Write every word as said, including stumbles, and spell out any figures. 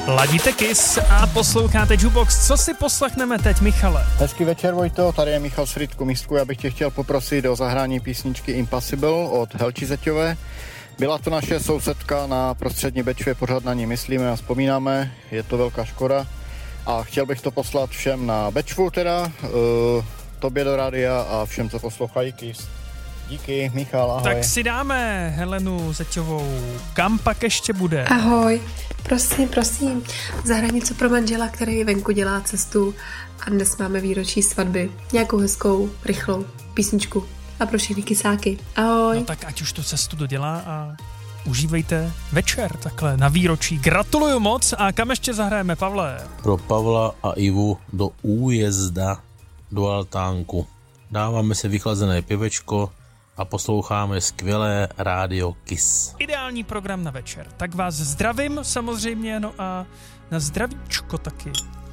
Ladíte Kiss a posloucháte Jukebox. Co si poslechneme teď, Michale? Hezký večer, Vojto, tady je Michal z Frýdku Místku. Já bych tě chtěl poprosit o zahrání písničky Impossible od Helči Zeťové. Byla to naše sousedka na Prostřední Bečvě, pořád na ní myslíme a vzpomínáme, je to velká škoda. A chtěl bych to poslat všem na Bečvu teda, uh, tobě do rádia a všem, co poslouchají Kiss. Díky, Michal, ahoj. Tak si dáme Helenu Zeťovou. Kam pak ještě bude? Ahoj, prosím, prosím, zahraj něco pro manžela, který venku dělá cestu a dnes máme výročí svatby. Nějakou hezkou, rychlou písničku a pro všechny kysáky. Ahoj. No tak ať už tu cestu dodělá a užívejte večer takhle na výročí. Gratuluju moc a kam ještě zahrajeme, Pavle? Pro Pavla a Ivu do újezda do altánku. Dáváme si vychlazené pivečko a posloucháme skvělé rádio Kiss. Ideální program na večer. Tak vás zdravím samozřejmě, no a na zdravíčko taky.